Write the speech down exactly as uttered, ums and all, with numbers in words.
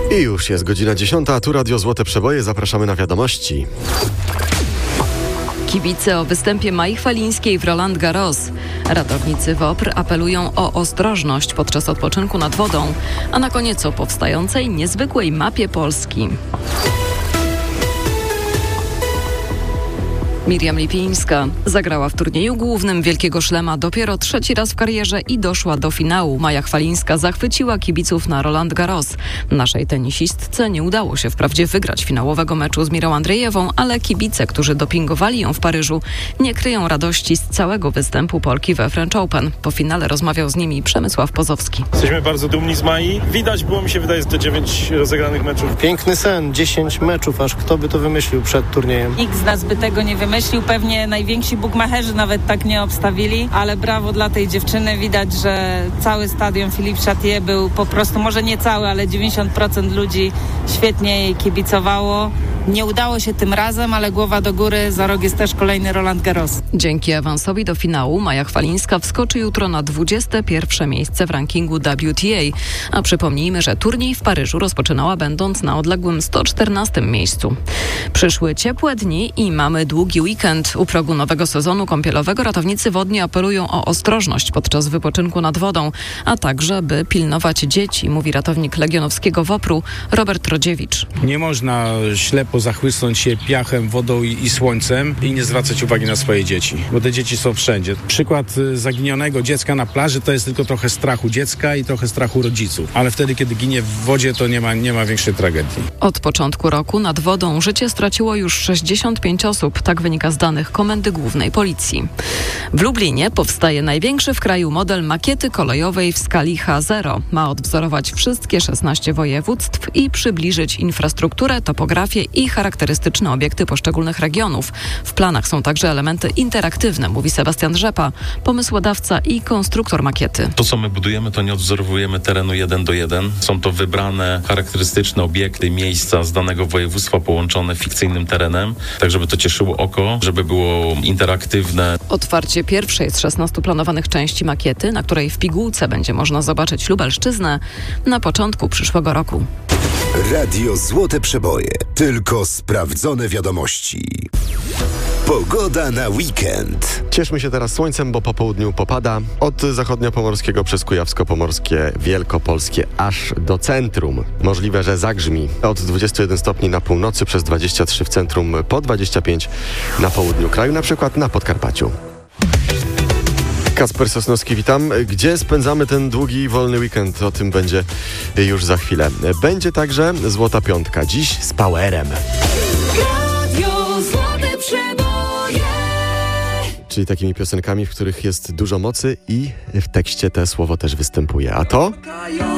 I już jest godzina dziesiąta, a tu Radio Złote Przeboje. Zapraszamy na wiadomości. Kibice o występie Mai Chwalińskiej w Roland Garros. Ratownicy WOPR apelują o ostrożność podczas odpoczynku nad wodą, a na koniec o powstającej niezwykłej mapie Polski. Miriam Lipińska zagrała w turnieju głównym Wielkiego Szlema dopiero trzeci raz w karierze i doszła do finału. Maja Chwalińska zachwyciła kibiców na Roland Garros. Naszej tenisistce nie udało się wprawdzie wygrać finałowego meczu z Mirą Andrzejewą, ale kibice, którzy dopingowali ją w Paryżu, nie kryją radości z całego występu Polki we French Open. Po finale rozmawiał z nimi Przemysław Pozowski. Jesteśmy bardzo dumni z Mai. Widać było, mi się wydaje, te dziewięć rozegranych meczów. Piękny sen, dziesięć meczów, aż kto by to wymyślił przed turniejem. Nikt z nas by tego nie wymyślił. Pewnie najwięksi bukmacherzy nawet tak nie obstawili, ale brawo dla tej dziewczyny. Widać, że cały stadion Philippe Chatrier był po prostu, może nie cały, ale dziewięćdziesiąt procent ludzi świetnie jej kibicowało. Nie udało się tym razem, ale głowa do góry, za rok jest też kolejny Roland Garros. Dzięki awansowi do finału Maja Chwalińska wskoczy jutro na dwudzieste pierwsze miejsce w rankingu W T A. A przypomnijmy, że turniej w Paryżu rozpoczynała będąc na odległym sto czternastym miejscu. Przyszły ciepłe dni i mamy długi weekend. U progu nowego sezonu kąpielowego ratownicy wodni apelują o ostrożność podczas wypoczynku nad wodą, a także by pilnować dzieci, mówi ratownik legionowskiego WOPR-u Robert Rodziewicz. Nie można ślepo zachłysnąć się piachem, wodą i, i słońcem i nie zwracać uwagi na swoje dzieci, bo te dzieci są wszędzie. Przykład zaginionego dziecka na plaży to jest tylko trochę strachu dziecka i trochę strachu rodziców, ale wtedy, kiedy ginie w wodzie, to nie ma, nie ma większej tragedii. Od początku roku nad wodą życie straciło już sześćdziesiąt pięć osób, tak wynika z danych Komendy Głównej Policji. W Lublinie powstaje największy w kraju model makiety kolejowej w skali H zero. Ma odwzorować wszystkie szesnaście województw i przybliżyć infrastrukturę, topografię i charakterystyczne obiekty poszczególnych regionów. W planach są także elementy interaktywne, mówi Sebastian Rzepa, pomysłodawca i konstruktor makiety. To, co my budujemy, to nie odwzorowujemy terenu jeden do jeden. Są to wybrane charakterystyczne obiekty, miejsca z danego województwa połączone fikcyjnym terenem, tak żeby to cieszyło oko, żeby było interaktywne. Otwarcie pierwszej z szesnastu planowanych części makiety, na której w pigułce będzie można zobaczyć Lubelszczyznę, na początku przyszłego roku. Radio Złote Przeboje. Tylko sprawdzone wiadomości. Pogoda na weekend. Cieszmy się teraz słońcem, bo po południu popada. Od zachodniopomorskiego przez kujawsko-pomorskie, wielkopolskie aż do centrum. Możliwe, że zagrzmi. Od dwudziestu jeden stopni na północy, przez dwadzieścia trzy w centrum, po dwadzieścia pięć na południu kraju, na przykład na Podkarpaciu. Kacper Sosnowski, witam. Gdzie spędzamy ten długi, wolny weekend? O tym będzie już za chwilę. Będzie także Złota Piątka. Dziś z Powerem. Radio Złote Przeboje. Czyli takimi piosenkami, w których jest dużo mocy i w tekście te słowo też występuje. A to?